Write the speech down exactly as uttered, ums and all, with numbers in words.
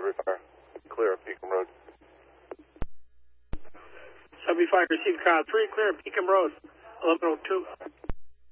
Fire. Clear at Pekin Road. Sudbury Fire, received car three, clear at Pekin Road, eleven oh two.